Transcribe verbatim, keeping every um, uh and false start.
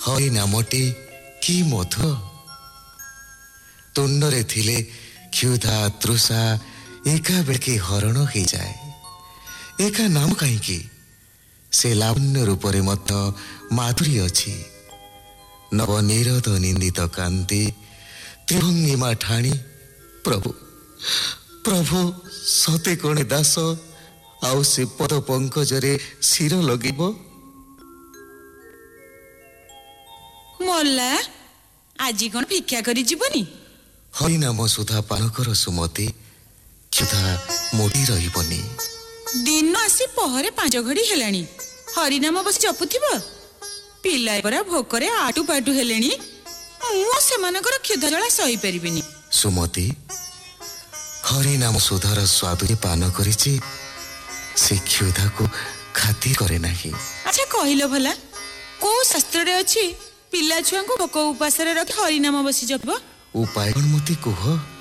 ହରି ନାମଟି କି ମଧୁର। ତୁଣ୍ଡରେ ଥିଲେ କ୍ଷୁଧା ତୃଷା ଏକା ବେଳକେ ହରଣ ହେଇଯାଏ। ଏକା ନାମ କାହିଁକି, ସେ ଲାବଣ୍ୟ ରୂପରେ ମଧ୍ୟ ମାଧୁରୀ ଅଛି। ନବନିରୋଧ ନିନ୍ଦିତ କାନ୍ତି ତ୍ରିଭଙ୍ଗିମା ଠାଣି ପ୍ରଭୁ ପ୍ରଭୁ ସତେ କଣେ ଦାସ ଆଉ ସେ ପଦ ପଙ୍କଜରେ ଶିର ଲଗିବ। ମଲା ଆଜି କଣ ଭିକ୍ଷା କରି ଯିବନି? ହରିନାମ ସୁଧା ପାନ କର ସୁମତି, କ୍ଷୁଧା ମୋଡ଼ି ରହିବନି। ଦିନ ଆସି ପହରେ ପାଞ୍ଚ ଘଡ଼ି ହେଲାଣି, ହରିନାମ ବସି ଜପୁଥିବ। ପିଲାଏ ପରା ଭୋକରେ ଆଟୁ ପାଟୁ ହେଲେଣି। ମୁଁ ସେମାନଙ୍କର କ୍ଷୁଧା ଜଳା ସହିପାରିବିନି। ସୁମତି, ହରିନାମ ସୁଧାର ସ୍ୱାଦରେ ପାନ କରିଛି, ସେ କ୍ଷୁଧାକୁ ଖାତିର କରେ ନାହିଁ। ଆଚ୍ଛା କହିଲ ଭଲା, କୋଉ ଶାସ୍ତ୍ରରେ ଅଛି ପିଲା ଛୁଆଙ୍କୁ ଭୋକ ଉପାସରେ ରଖି ହରିନାମ ବସି ଜପିବ? ଉପାୟ କଣ ମତେ କୁହ।